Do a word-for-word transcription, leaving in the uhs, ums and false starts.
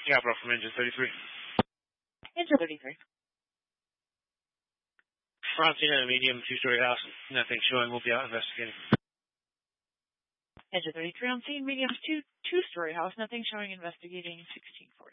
Capital from Engine thirty-three. Engine thirty-three. Frontina, medium, two-story house. Nothing showing. We'll be out investigating. Engine thirty-three on scene, medium, two, two-story house. Nothing showing, investigating, sixteen forty.